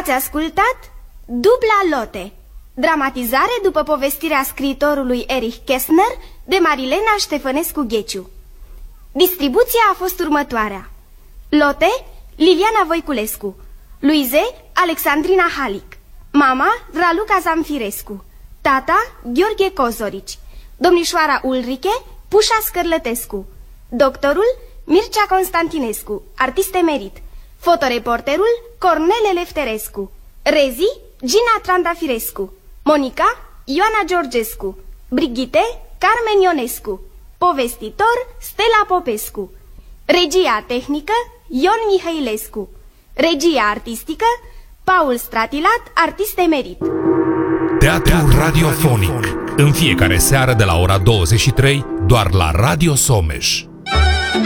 Ați ascultat Dubla Lotte, dramatizare după povestirea scriitorului Erich Kästner de Marilena Ștefănescu-Gheciu. Distribuția a fost următoarea: Lotte, Liliana Voiculescu; Luize, Alexandrina Halic; mama, Raluca Zamfirescu; tata, Gheorghe Cozorici; domnișoara Ulrike, Pușa Scărlătescu; doctorul, Mircea Constantinescu, artist emerit; fotoreporterul, Cornel Elefterescu; rezi, Gina Trandafirescu; Monica, Ioana Georgescu; Brigitte, Carmen Ionescu; povestitor, Stella Popescu; regia tehnică, Ion Mihailescu; regia artistică, Paul Stratilat, artist emerit. Teatru radiofonic, în fiecare seară de la ora 23, doar la Radio Someș.